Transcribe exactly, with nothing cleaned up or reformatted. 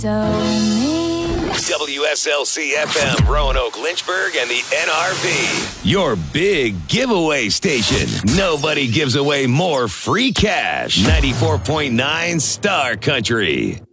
so mean. W S L C F M, Roanoke, Lynchburg, and the N R V. Your big giveaway station. Nobody gives away more free cash. ninety-four point nine Star Country.